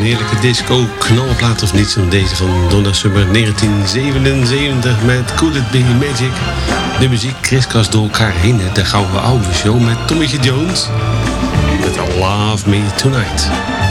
heerlijke disco knalplaat of niet. Deze van Donna Summer 1977 met Could It Be Magic. De muziek kriskast door elkaar heen. De gouden oude show met Tommytje Jones. Met Love Me Tonight.